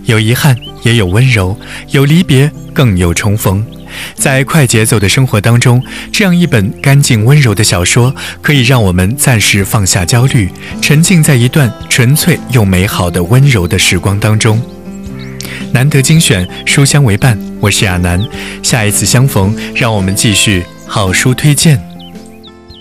有遗憾，也有温柔，有离别，更有重逢。在快节奏的生活当中，这样一本干净温柔的小说，可以让我们暂时放下焦虑，沉浸在一段纯粹又美好的温柔的时光当中。难得精选，书香为伴，我是亚楠。下一次相逢，让我们继续好书推荐。